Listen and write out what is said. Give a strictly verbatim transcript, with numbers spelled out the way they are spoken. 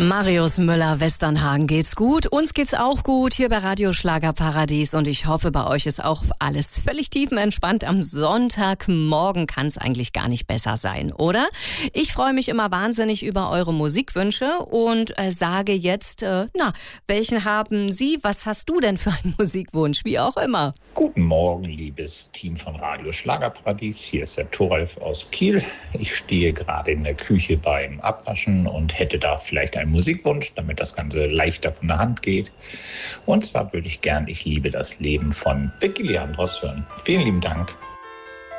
Marius Müller, Westernhagen, geht's gut? Uns geht's auch gut hier bei Radio Schlagerparadies und ich hoffe, bei euch ist auch alles völlig tiefenentspannt. Am Sonntagmorgen kann es eigentlich gar nicht besser sein, oder? Ich freue mich immer wahnsinnig über eure Musikwünsche und äh, sage jetzt, äh, na, welchen haben Sie? Was hast du denn für einen Musikwunsch? Wie auch immer. Guten Morgen, liebes Team von Radio Schlagerparadies. Hier ist der Thoralf aus Kiel. Ich stehe gerade in der Küche beim Abwaschen und hätte da vielleicht einen Musikwunsch, damit das Ganze leichter von der Hand geht. Und zwar würde ich gern Ich liebe das Leben von Vicky Leandros hören. Vielen lieben Dank.